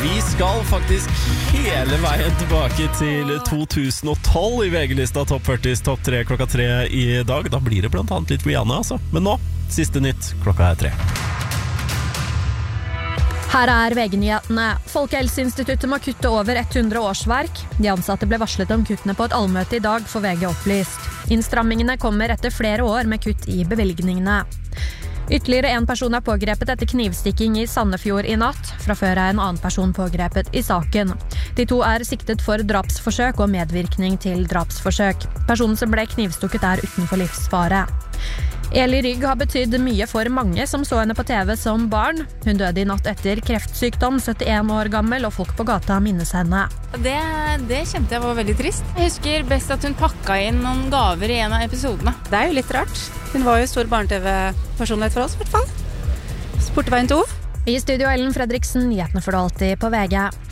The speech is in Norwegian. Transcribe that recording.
Vi skal faktisk hele veien tilbake til 2012 i VG-lista Topp 40s Topp 3 klokka 3 i dag. Da blir det blant annet litt Rihanna, altså. Men nå, siste nytt, klokka er 3. Her er VG-nyhetene. Folkehelseinstituttet må kutte over 100 årsverk. De ansatte ble varslet om kuttene på et allmøte i dag, for VG opplyst. Innstrammingene kommer etter flere år med kutt i bevilgningene. Ytterligere en person er pågrepet etter knivstikking i Sandefjord i natt. Fra før er en annen person pågrepet i saken. De to er siktet for drapsforsøk og medvirkning til drapsforsøk. Personen som ble knivstukket er utenfor livsfare. Eli Rygg har betydd mye for mange som så henne på TV som barn. Hun døde i natt etter kreftsykdom, 71 år gammel, og folk på gata minnes henne. Det kjente jeg var veldig trist. Jeg husker best at hun pakka inn noen gaver i en av episodene. Det er jo litt rart. Hun var jo stor barne-TV-personlighet for oss, i hvert fall. Sporteveien 2. I studio Ellen Fredriksen, nyhetene får du alltid på VG.